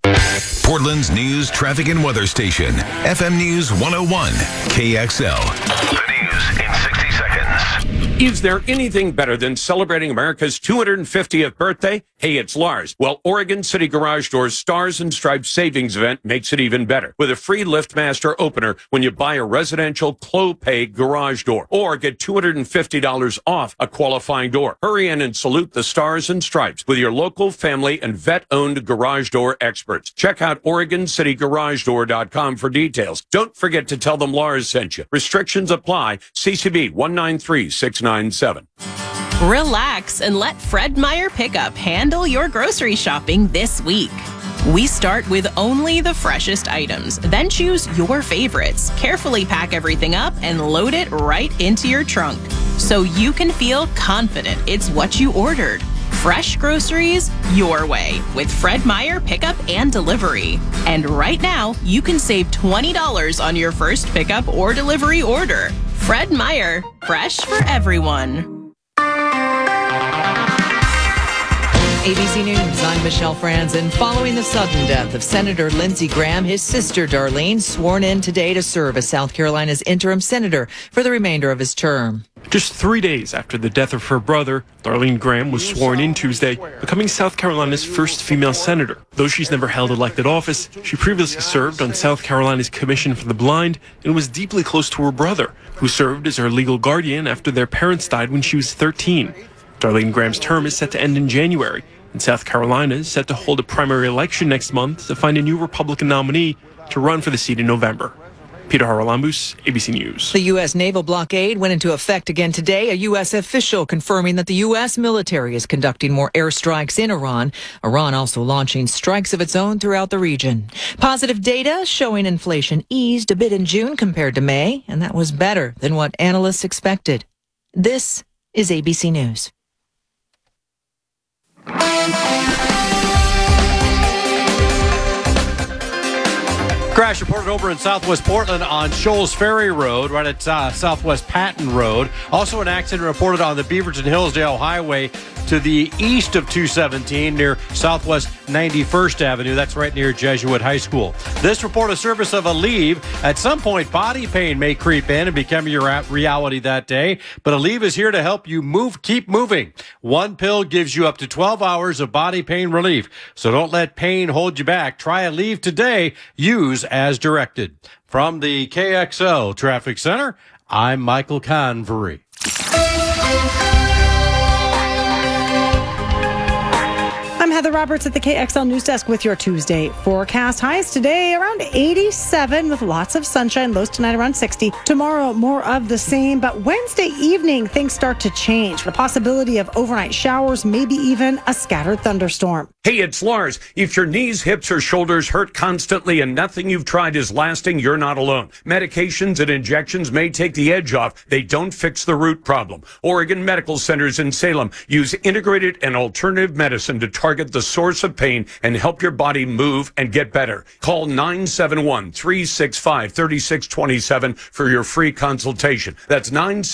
Portland's news, traffic, and weather station. FM News 101, KXL. The news in 60 seconds. Is there anything better than celebrating America's 250th birthday? Hey, it's Lars. Well, Oregon City Garage Door's Stars and Stripes Savings Event makes it even better with a free LiftMaster opener when you buy a residential Clopay garage door or get $250 off a qualifying door. Hurry in and salute the Stars and Stripes with your local family and vet-owned garage door experts. Check out OregonCityGarageDoor.com for details. Don't forget to tell them Lars sent you. Restrictions apply. CCB 193697. Relax and let Fred Meyer Pickup handle your grocery shopping this week. We start with only the freshest items, then choose your favorites. Carefully pack everything up and load it right into your trunk so you can feel confident it's what you ordered. Fresh groceries your way with Fred Meyer Pickup and Delivery. And right now, you can save $20 on your first pickup or delivery order. Fred Meyer, fresh for everyone. ABC News, I'm Michelle Franzen. Following the sudden death of Senator Lindsey Graham, his sister Darlene sworn in today to serve as South Carolina's interim senator for the remainder of his term. Just 3 days after the death of her brother, Darlene Graham was sworn in Tuesday, becoming South Carolina's first female senator. Though she's never held elected office, she previously served on South Carolina's Commission for the Blind and was deeply close to her brother, who served as her legal guardian after their parents died when she was 13. Darlene Graham's term is set to end in January, and South Carolina is set to hold a primary election next month to find a new Republican nominee to run for the seat in November. Peter Haralambous, ABC News. The U.S. naval blockade went into effect again today. A U.S. official confirming that the U.S. military is conducting more airstrikes in Iran. Iran also launching strikes of its own throughout the region. Positive data showing inflation eased a bit in June compared to May, and that was better than what analysts expected. This is ABC News. Crash reported over in Southwest Portland on Shoals Ferry Road, right at Southwest Patton Road. Also an accident reported on the Beaverton Hillsdale Highway to the east of 217 near Southwest 91st Avenue. That's right near Jesuit High School. This report, a service of Aleve. At some point, body pain may creep in and become your reality that day, but Aleve is here to help you keep moving. One pill gives you up to 12 hours of body pain relief, so don't let pain hold you back. Try Aleve today. Use as directed. From the KXL Traffic Center, I'm Michael Convery. I'm Heather Roberts at the KXL News Desk with your Tuesday forecast. Highs today around 87 with lots of sunshine. Lows tonight around 60. Tomorrow, more of the same. But Wednesday evening, things start to change. The possibility of overnight showers, maybe even a scattered thunderstorm. Hey, it's Lars. If your knees, hips, or shoulders hurt constantly and nothing you've tried is lasting, you're not alone. Medications and injections may take the edge off. They don't fix the root problem. Oregon Medical Centers in Salem use integrated and alternative medicine to target the source of pain and help your body move and get better. Call 971-365-3627 for your free consultation. That's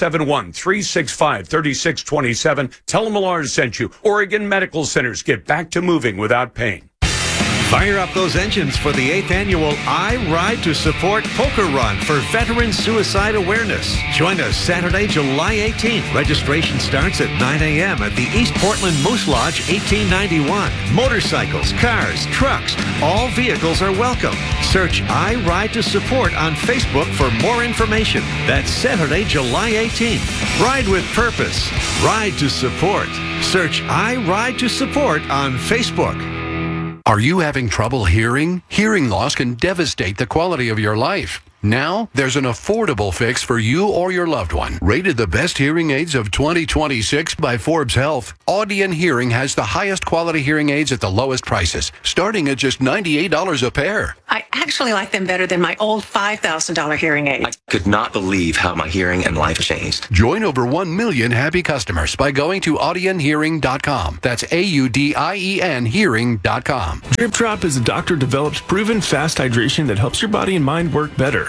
971-365-3627. Tell them Lars sent you. Oregon Medical Centers. Get back to moving without pain. Fire up those engines for the 8th annual I Ride to Support Poker Run for Veteran Suicide Awareness. Join us Saturday, July 18th. Registration starts at 9 a.m. at the East Portland Moose Lodge, 1891. Motorcycles, cars, trucks, all vehicles are welcome. Search I Ride to Support on Facebook for more information. That's Saturday, July 18th. Ride with purpose. Ride to Support. Search I Ride to Support on Facebook. Are you having trouble hearing? Hearing loss can devastate the quality of your life. Now, there's an affordable fix for you or your loved one. Rated the best hearing aids of 2026 by Forbes Health, Audion Hearing has the highest quality hearing aids at the lowest prices, starting at just $98 a pair. I actually like them better than my old $5,000 hearing aid. I could not believe how my hearing and life changed. Join over 1 million happy customers by going to audionhearing.com. That's AUDIEN hearing.com. Drip Drop is a doctor-developed, proven fast hydration that helps your body and mind work better.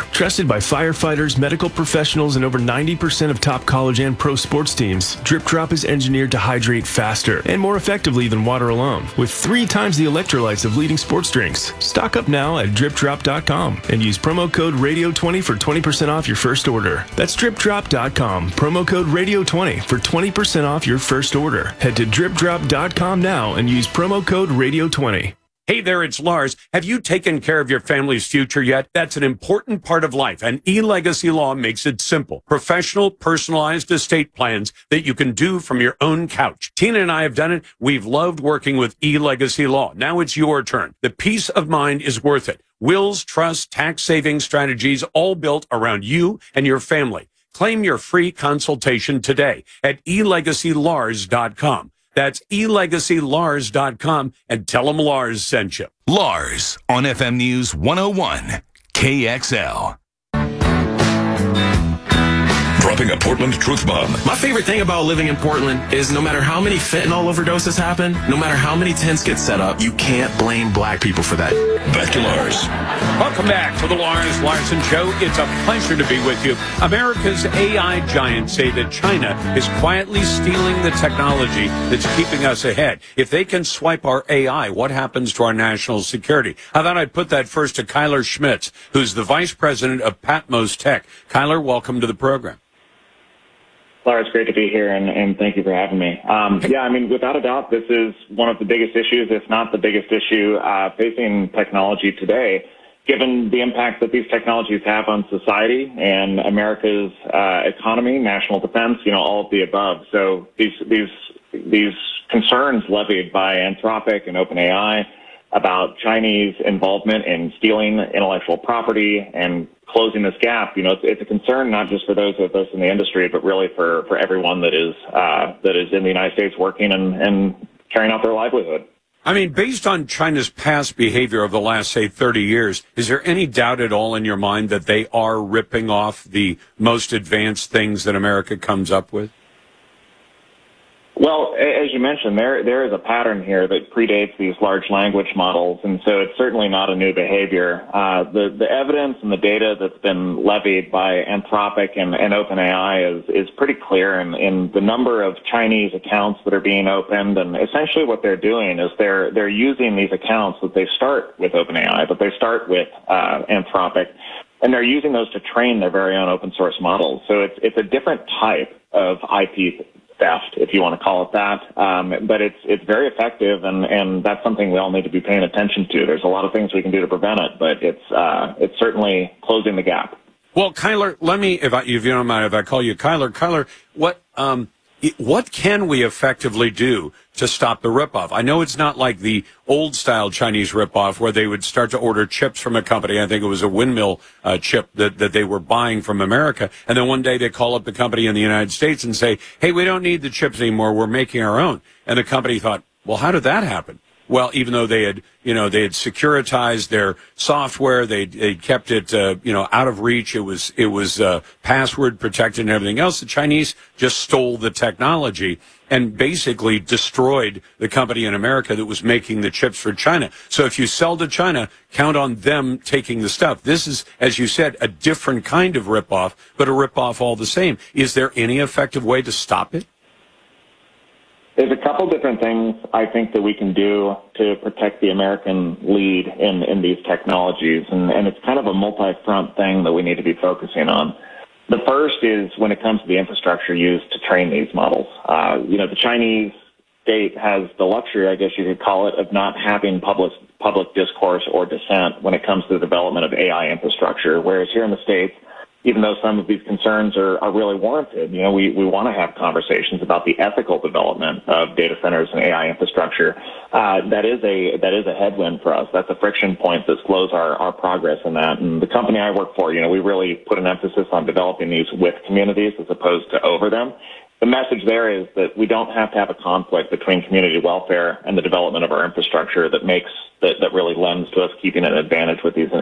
Trusted by firefighters, medical professionals, and over 90% of top college and pro sports teams, Drip Drop is engineered to hydrate faster and more effectively than water alone, with 3 times the electrolytes of leading sports drinks. Stock up now at dripdrop.com and use promo code RADIO20 for 20% off your first order. That's dripdrop.com, promo code RADIO20 for 20% off your first order. Head to dripdrop.com now and use promo code RADIO20. Hey there, it's Lars. Have you taken care of your family's future yet? That's an important part of life, and eLegacy Law makes it simple. Professional, personalized estate plans that you can do from your own couch. Tina and I have done it. We've loved working with eLegacy Law. Now it's your turn. The peace of mind is worth it. Wills, trusts, tax-saving strategies, all built around you and your family. Claim your free consultation today at elegacylars.com. That's elegacylars.com and tell them Lars sent you. Lars on FM News 101 KXL. Dropping a Portland truth bomb. My favorite thing about living in Portland is no matter how many fentanyl overdoses happen, no matter how many tents get set up, you can't blame black people for that. Back to Lars. Welcome back to the Lars Larson Show. It's a pleasure to be with you. America's AI giants say that China is quietly stealing the technology that's keeping us ahead. If they can swipe our AI, what happens to our national security? I thought I'd put that first to Kyler Schmitz, who's the vice president of Patmos Tech. Kyler, welcome to the program. Lars, great to be here, and thank you for having me. Yeah, I mean, without a doubt, this is one of the biggest issues, if not the biggest issue, facing technology today, given the impact that these technologies have on society and America's economy, national defense, all of the above. So these concerns levied by Anthropic and OpenAI about Chinese involvement in stealing intellectual property and closing this gap, it's a concern not just for those of us in the industry, but really for everyone that is in the United States working and carrying out their livelihood. I mean, based on China's past behavior of the last, say, 30 years, is there any doubt at all in your mind that they are ripping off the most advanced things that America comes up with? Well, as you mentioned, there is a pattern here that predates these large language models, and so it's certainly not a new behavior. The evidence and the data that's been levied by Anthropic and OpenAI is pretty clear in the number of Chinese accounts that are being opened, and essentially what they're doing is they're using these accounts that they start with OpenAI, but they start with Anthropic, and they're using those to train their very own open source models. So it's a different type of IP theft, if you want to call it that. But it's very effective, and that's something we all need to be paying attention to. There's a lot of things we can do to prevent it, but it's certainly closing the gap. Well, Kyler, let me, if you don't mind, if I call you Kyler. Kyler, what can we effectively do to stop the ripoff? I know it's not like the old-style Chinese ripoff where they would start to order chips from a company. I think it was a windmill chip that they were buying from America. And then one day they call up the company in the United States and say, hey, we don't need the chips anymore. We're making our own. And the company thought, well, how did that happen? Well, even though they had securitized their software, they kept it, out of reach. It was password protected and everything else. The Chinese just stole the technology and basically destroyed the company in America that was making the chips for China. So if you sell to China, count on them taking the stuff. This is, as you said, a different kind of ripoff, but a ripoff all the same. Is there any effective way to stop it? There's a couple different things I think that we can do to protect the American lead in these technologies, and it's kind of a multi-front thing that we need to be focusing on. The first is when it comes to the infrastructure used to train these models. The Chinese state has the luxury, I guess you could call it, of not having public discourse or dissent when it comes to the development of AI infrastructure, whereas here in the States, even though some of these concerns are really warranted, we want to have conversations about the ethical development of data centers and AI infrastructure. That is a headwind for us. That's a friction point that slows our progress in that. And the company I work for, we really put an emphasis on developing these with communities as opposed to over them. The message there is that we don't have to have a conflict between community welfare and the development of our infrastructure that really lends to us keeping an advantage with these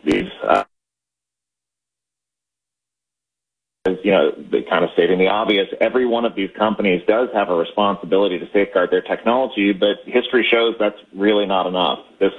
kind of stating the obvious, every one of these companies does have a responsibility to safeguard their technology, but history shows that's really not enough. This